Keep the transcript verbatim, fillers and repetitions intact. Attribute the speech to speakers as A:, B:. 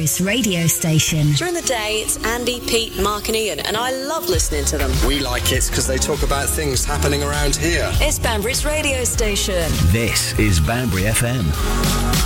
A: Banbury's radio station.
B: During the day, it's Andy, Pete, Mark and Ian, and I love listening to them.
C: We like it because they talk about things happening around here.
B: It's Banbury's radio station.
D: This is Banbury F M.